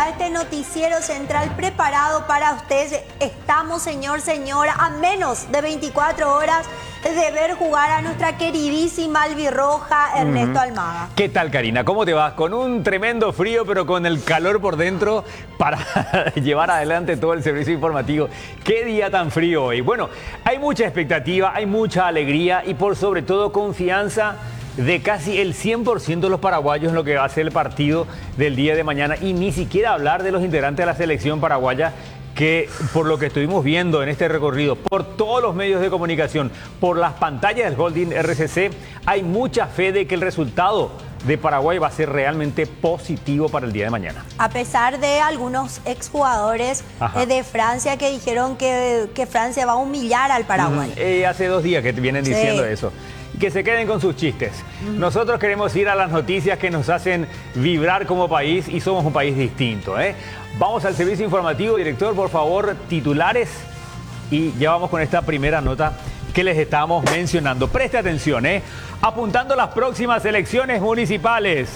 ya este noticiero central preparado para ustedes. Estamos, señor, señora, a menos de 24 horas de ver jugar a nuestra queridísima albirroja Ernesto Almada. ¿Qué tal, Karina? ¿Cómo te vas? Con un tremendo frío, pero con el calor por dentro para llevar adelante todo el servicio informativo. ¿Qué día tan frío hoy? Bueno, hay mucha expectativa, hay mucha alegría y por sobre todo confianza de casi el 100% de los paraguayos en lo que va a ser el partido del día de mañana, y ni siquiera hablar de los integrantes de la selección paraguaya, que por lo que estuvimos viendo en este recorrido, por todos los medios de comunicación, por las pantallas del Holding RCC, hay mucha fe de que el resultado de Paraguay va a ser realmente positivo para el día de mañana. A pesar de algunos exjugadores de Francia que dijeron que Francia va a humillar al Paraguay. Hace 2 días que vienen diciendo eso. Que se queden con sus chistes. Nosotros queremos ir a las noticias que nos hacen vibrar como país, y somos un país distinto, ¿eh? Vamos al servicio informativo. Director, por favor, titulares. Y ya vamos con esta primera nota que les estamos mencionando. Preste atención, apuntando a las próximas elecciones municipales,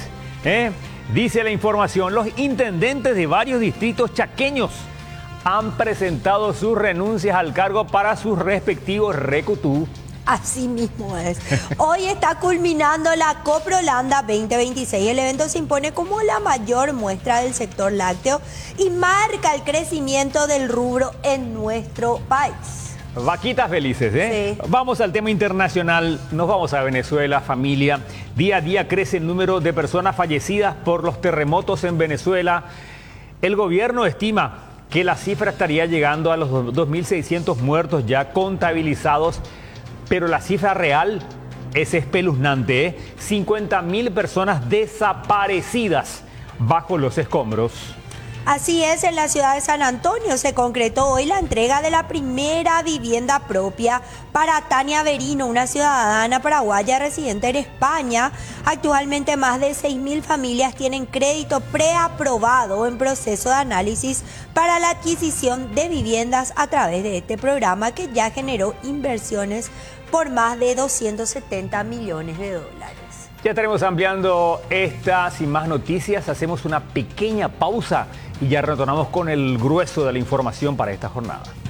dice la información, los intendentes de varios distritos chaqueños han presentado sus renuncias al cargo para sus respectivos recutú. Así mismo es. Hoy está culminando la Coprolanda 2026. El evento se impone como la mayor muestra del sector lácteo y marca el crecimiento del rubro en nuestro país. Vaquitas felices, Sí. Vamos al tema internacional. Nos vamos a Venezuela, familia. Día a día crece el número de personas fallecidas por los terremotos en Venezuela. El gobierno estima que la cifra estaría llegando a los 2.600 muertos ya contabilizados. Pero la cifra real es espeluznante, 50.000 personas desaparecidas bajo los escombros. Así es, en la ciudad de San Antonio se concretó hoy la entrega de la primera vivienda propia para Tania Berino, una ciudadana paraguaya residente en España. Actualmente más de 6.000 familias tienen crédito preaprobado en proceso de análisis para la adquisición de viviendas a través de este programa, que ya generó inversiones por más de 270 millones de dólares. Ya estaremos ampliando estas y más noticias. Hacemos una pequeña pausa y ya retornamos con el grueso de la información para esta jornada.